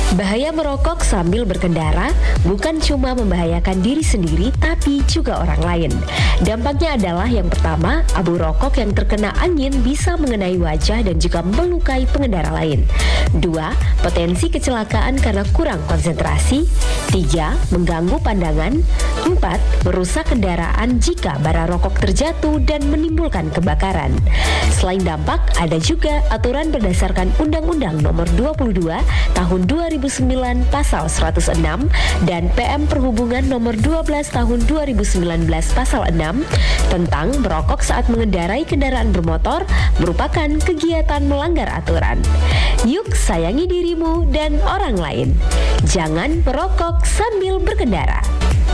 Bahaya merokok sambil berkendara bukan cuma membahayakan diri sendiri, tapi juga orang lain. Dampaknya adalah yang pertama, abu rokok yang terkena angin bisa mengenai wajah dan juga melukai pengendara lain. 2. Potensi kecelakaan karena kurang konsentrasi. 3. Mengganggu pandangan. 4. Merusak kendaraan jika bara rokok terjatuh dan menimbulkan kebakaran. Selain dampak, ada juga aturan berdasarkan Undang-Undang Nomor 22 Tahun 2009 Pasal 106 dan PM Perhubungan Nomor 12 Tahun 2019 Pasal 6 tentang merokok saat mengendarai kendaraan bermotor merupakan kegiatan melanggar aturan. Yuk sayangi dirimu dan orang lain. Jangan merokok sambil berkendara.